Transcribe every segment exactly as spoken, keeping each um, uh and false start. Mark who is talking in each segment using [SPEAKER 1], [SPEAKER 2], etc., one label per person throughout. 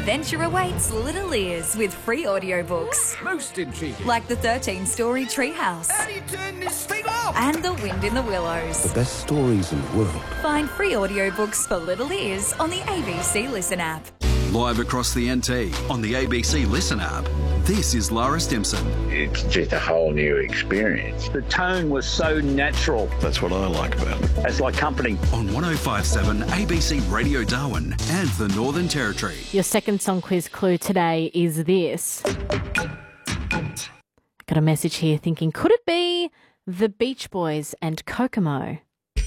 [SPEAKER 1] Adventure awaits little ears with free audiobooks.
[SPEAKER 2] Most intriguing.
[SPEAKER 1] Like the thirteen-story Treehouse.
[SPEAKER 2] How do you turn this thing off?
[SPEAKER 1] And The Wind in the Willows.
[SPEAKER 3] The best stories in the world.
[SPEAKER 1] Find free audiobooks for little ears on the A B C Listen app.
[SPEAKER 4] Live across the N T on the A B C Listen app. This is Lara Stimson.
[SPEAKER 5] It's just a whole new experience.
[SPEAKER 6] The tone was so natural.
[SPEAKER 3] That's what I like about it.
[SPEAKER 6] It's like company.
[SPEAKER 4] On one oh five point seven A B C Radio Darwin and the Northern Territory.
[SPEAKER 7] Your second song quiz clue today is this. Got a message here thinking, could it be the Beach Boys and Kokomo?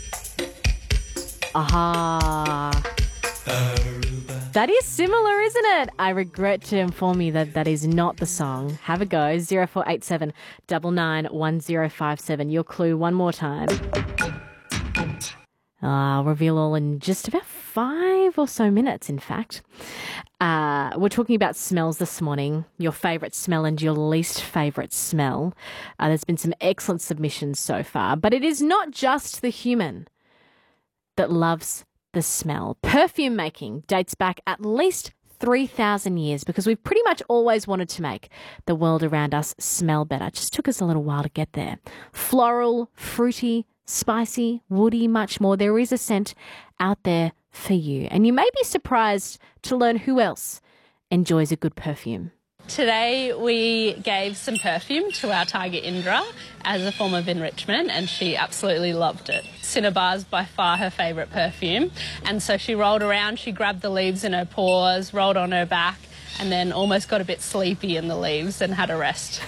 [SPEAKER 7] Aha. That is similar, isn't it? I regret to inform you that that is not the song. Have a go. zero four eight seven nine nine one zero five seven. Your clue one more time. I'll reveal all in just about five or so minutes, in fact. Uh, we're talking about smells this morning, your favourite smell and your least favourite smell. Uh, there's been some excellent submissions so far, but it is not just the human that loves the smell. Perfume making dates back at least three thousand years because we've pretty much always wanted to make the world around us smell better. It just took us a little while to get there. Floral, fruity, spicy, woody, much more. There is a scent out there for you. And you may be surprised to learn who else enjoys a good perfume.
[SPEAKER 8] Today we gave some perfume to our tiger Indra as a form of enrichment and she absolutely loved it. Cinnabar is by far her favourite perfume and so she rolled around, she grabbed the leaves in her paws, rolled on her back and then almost got a bit sleepy in the leaves and had a rest.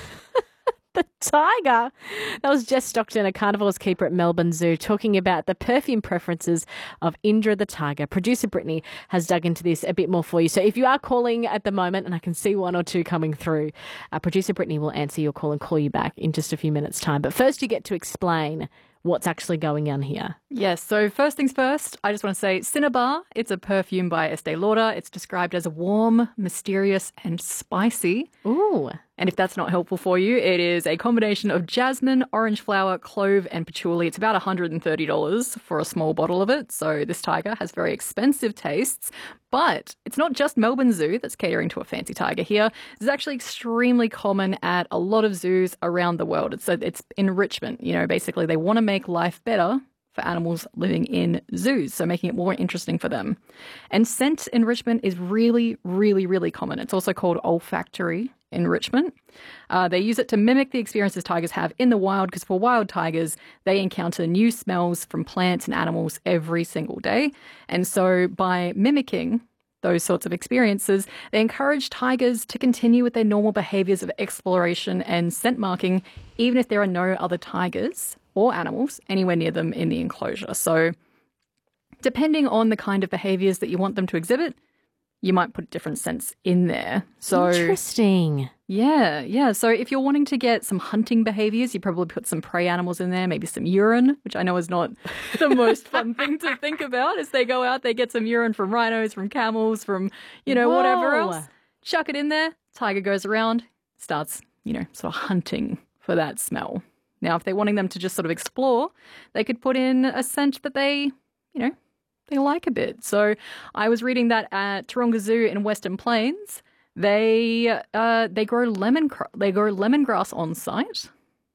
[SPEAKER 7] The tiger. That was Jess Stockton, a carnivores keeper at Melbourne Zoo, talking about the perfume preferences of Indra the tiger. Producer Brittany has dug into this a bit more for you. So if you are calling at the moment, and I can see one or two coming through, uh, Producer Brittany will answer your call and call you back in just a few minutes' time. But first you get to explain what's actually going on here.
[SPEAKER 9] Yes, so first things first, I just want to say Cinnabar, it's a perfume by Estee Lauder. It's described as warm, mysterious and spicy.
[SPEAKER 7] Ooh.
[SPEAKER 9] And if that's not helpful for you, it is a combination of jasmine, orange flower, clove and patchouli. It's about one hundred thirty dollars for a small bottle of it. So this tiger has very expensive tastes. But it's not just Melbourne Zoo that's catering to a fancy tiger here. This is actually extremely common at a lot of zoos around the world. It's, a, it's enrichment. You know, basically they want to make life better for animals living in zoos, so making it more interesting for them. And scent enrichment is really, really, really common. It's also called olfactory enrichment. Uh, they use it to mimic the experiences tigers have in the wild because for wild tigers, they encounter new smells from plants and animals every single day. And so by mimicking those sorts of experiences, they encourage tigers to continue with their normal behaviours of exploration and scent marking, even if there are no other tigers or animals anywhere near them in the enclosure. So depending on the kind of behaviours that you want them to exhibit, you might put different scents in there. So
[SPEAKER 7] interesting.
[SPEAKER 9] Yeah, yeah. So if you're wanting to get some hunting behaviours, you probably put some prey animals in there, maybe some urine, which I know is not the most fun thing to think about. As they go out, they get some urine from rhinos, from camels, from, you know,
[SPEAKER 7] Whoa.
[SPEAKER 9] whatever else. Chuck it in there. Tiger goes around, starts, you know, sort of hunting for that smell. Now, if they're wanting them to just sort of explore, they could put in a scent that they, you know, they like a bit. So I was reading that at Taronga Zoo in Western Plains, they uh, they grow lemon they grow lemongrass on site,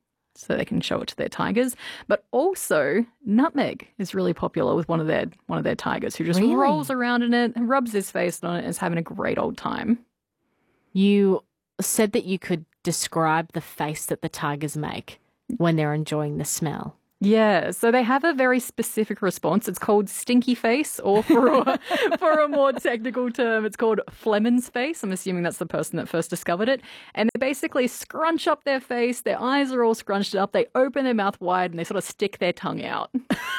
[SPEAKER 9] so they can show it to their tigers. But also nutmeg is really popular with one of their one of their tigers who just
[SPEAKER 7] Really?
[SPEAKER 9] rolls around in it and rubs his face on it and is having a great old time.
[SPEAKER 7] You said that you could describe the face that the tigers make when they're enjoying the smell.
[SPEAKER 9] Yeah, so they have a very specific response. It's called stinky face, or for a, for a more technical term, it's called Flemon's face. I'm assuming that's the person that first discovered it. And they basically scrunch up their face. Their eyes are all scrunched up. They open their mouth wide and they sort of stick their tongue out.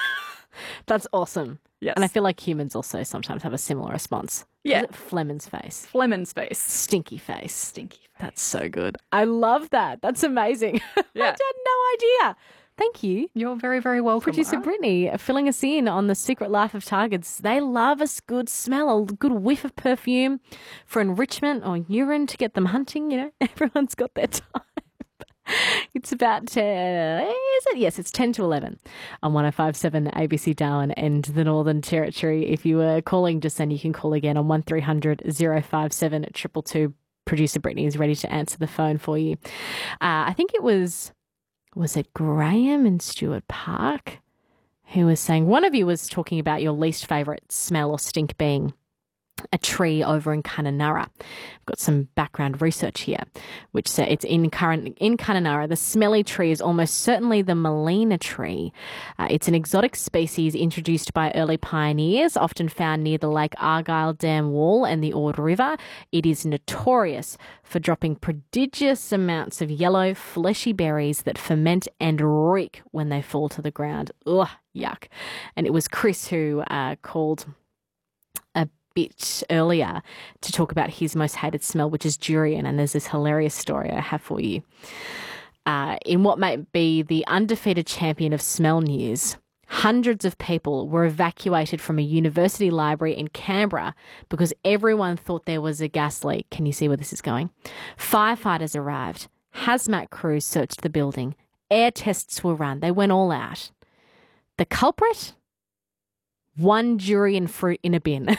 [SPEAKER 7] That's awesome.
[SPEAKER 9] Yes.
[SPEAKER 7] And I feel like humans also sometimes have a similar response.
[SPEAKER 9] Yeah.
[SPEAKER 7] Is it Flemon's face?
[SPEAKER 9] Flemon's face.
[SPEAKER 7] Stinky face.
[SPEAKER 9] Stinky face.
[SPEAKER 7] That's so good. I love that. That's amazing.
[SPEAKER 9] Yeah.
[SPEAKER 7] I had no idea. Thank you.
[SPEAKER 9] You're very, very welcome.
[SPEAKER 7] Producer
[SPEAKER 9] Lara.
[SPEAKER 7] Brittany filling us in on the secret life of tigers. They love a good smell, a good whiff of perfume for enrichment or urine to get them hunting. You know, everyone's got their time. It's about ten, is it? Yes, it's ten to eleven on one oh five point seven A B C Darwin and the Northern Territory. If you were calling just then, you can call again on one three hundred oh five seven two two two. Producer Brittany is ready to answer the phone for you. Uh, I think it was, was it Graham in Stewart Park who was saying, one of you was talking about your least favourite smell or stink being a tree over in Kununurra. I've got some background research here, which says it's in current in Kununurra. The smelly tree is almost certainly the Molina tree. Uh, it's an exotic species introduced by early pioneers, often found near the Lake Argyle Dam wall and the Ord River. It is notorious for dropping prodigious amounts of yellow, fleshy berries that ferment and reek when they fall to the ground. Ugh, yuck. And it was Chris who uh, called a bit earlier to talk about his most hated smell, which is durian, and there's this hilarious story I have for you. Uh, in what might be the undefeated champion of smell news, hundreds of people were evacuated from a university library in Canberra because everyone thought there was a gas leak. Can you see where this is going? Firefighters arrived. Hazmat crews searched the building. Air tests were run. They went all out. The culprit? One durian fruit in a bin.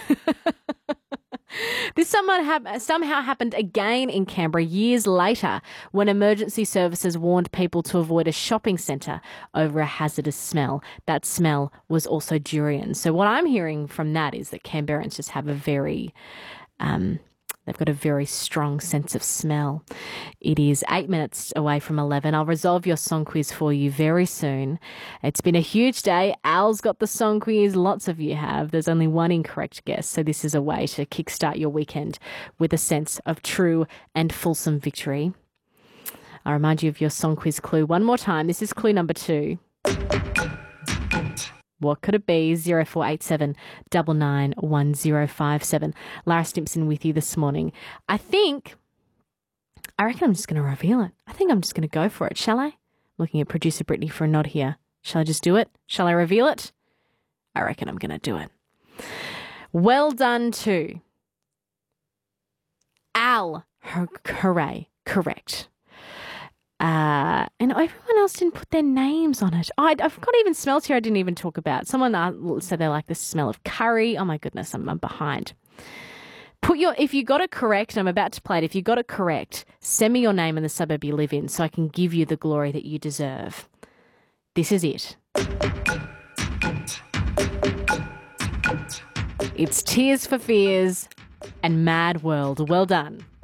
[SPEAKER 7] This someone ha- somehow happened again in Canberra years later when emergency services warned people to avoid a shopping centre over a hazardous smell. That smell was also durian. So what I'm hearing from that is that Canberrans just have a very... Um, They've got a very strong sense of smell. It is eight minutes away from eleven. I'll resolve your song quiz for you very soon. It's been a huge day. Al's got the song quiz. Lots of you have. There's only one incorrect guess. So this is a way to kickstart your weekend with a sense of true and fulsome victory. I'll remind you of your song quiz clue one more time. This is clue number two. What could it be? zero four eight seven nine nine one zero five seven. Lara Stimpson with you this morning. I think, I reckon I'm just going to reveal it. I think I'm just going to go for it, shall I? Looking at producer Brittany for a nod here. Shall I just do it? Shall I reveal it? I reckon I'm going to do it. Well done to Al. Hooray. Correct. Uh, and everyone else didn't put their names on it. Oh, I, I've got even smells here I didn't even talk about. Someone uh, said they like the smell of curry. Oh my goodness, I'm, I'm behind. Put your, if you got it correct, I'm about to play it. If you got it correct, send me your name and the suburb you live in so I can give you the glory that you deserve. This is it. It's Tears for Fears and Mad World. Well done.